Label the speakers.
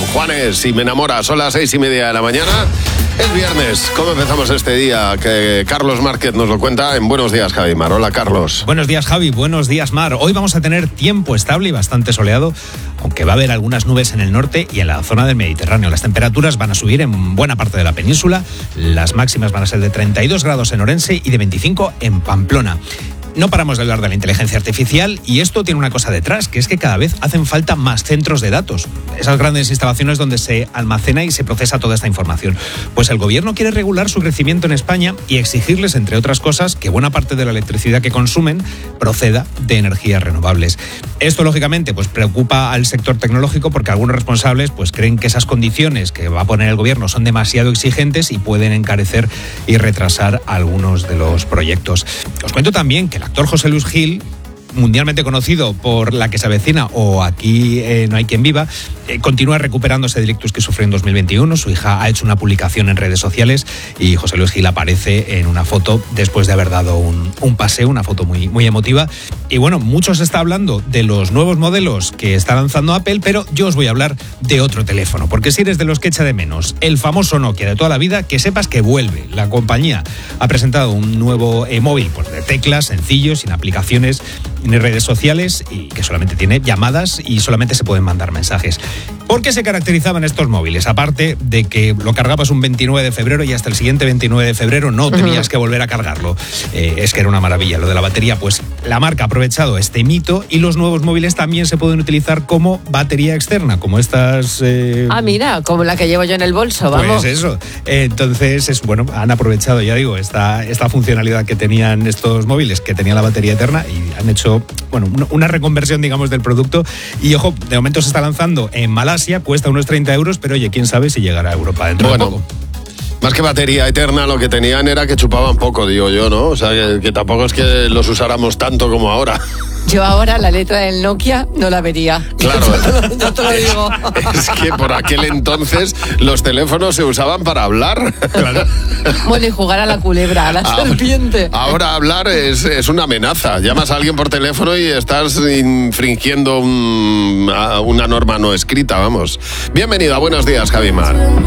Speaker 1: Juanes y Me enamora. Son las 6:30 de la mañana. Es viernes. ¿Cómo empezamos este día? Que Carlos Márquez nos lo cuenta en Buenos Días, Javi Mar. Hola, Carlos.
Speaker 2: Buenos días, Javi. Buenos días, Mar. Hoy vamos a tener tiempo estable y bastante soleado, aunque va a haber algunas nubes en el norte y en la zona del Mediterráneo. Las temperaturas van a subir en buena parte de la península. Las máximas van a ser de 32 grados en Orense y de 25 en Pamplona. No paramos de hablar de la inteligencia artificial y esto tiene una cosa detrás, que es que cada vez hacen falta más centros de datos. Esas grandes instalaciones donde se almacena y se procesa toda esta información. Pues el gobierno quiere regular su crecimiento en España y exigirles, entre otras cosas, que buena parte de la electricidad que consumen proceda de energías renovables. Esto, lógicamente, pues preocupa al sector tecnológico porque algunos responsables pues creen que esas condiciones que va a poner el gobierno son demasiado exigentes y pueden encarecer y retrasar algunos de los proyectos. Os cuento también que el actor José Luis Gil, mundialmente conocido por La que se avecina o Aquí no hay quien viva, continúa recuperando ese delictus que sufrió en 2021. Su hija ha hecho una publicación en redes sociales y José Luis Gil aparece en una foto después de haber dado un paseo, una foto muy, muy emotiva. Y bueno, mucho se está hablando de los nuevos modelos que está lanzando Apple, pero yo os voy a hablar de otro teléfono, porque si eres de los que echa de menos el famoso Nokia de toda la vida, que sepas que vuelve. La compañía ha presentado un nuevo móvil pues, de teclas, sencillo, sin aplicaciones ni redes sociales y que solamente tiene llamadas y solamente se pueden mandar mensajes. ¿Por qué se caracterizaban estos móviles? Aparte de que lo cargabas un 29 de febrero y hasta el siguiente 29 de febrero no tenías que volver a cargarlo. Es que era una maravilla. Lo de la batería, pues la marca ha aprovechado este mito y los nuevos móviles también se pueden utilizar como batería externa, como estas...
Speaker 3: mira, como la que llevo yo en el bolso, vamos.
Speaker 2: Pues eso. Entonces, han aprovechado, ya digo, esta funcionalidad que tenían estos móviles, que tenían la batería eterna y han hecho una reconversión, digamos, del producto. Y ojo, de momento se está lanzando en Malasia, cuesta unos 30 euros, pero oye, quién sabe si llegará a Europa dentro de poco.
Speaker 1: Más que batería eterna, lo que tenían era que chupaban poco, digo yo, ¿no? O sea, que tampoco es que los usáramos tanto como ahora.
Speaker 3: Yo ahora la letra del Nokia no la vería.
Speaker 1: Claro.
Speaker 3: Yo te lo digo.
Speaker 1: Es que por aquel entonces los teléfonos se usaban para hablar.
Speaker 2: Claro.
Speaker 3: Bueno, y jugar a la culebra, a la serpiente.
Speaker 1: Ahora hablar es una amenaza. Llamas a alguien por teléfono y estás infringiendo una norma no escrita, vamos. Bienvenido a Buenos Días, Javi Mar.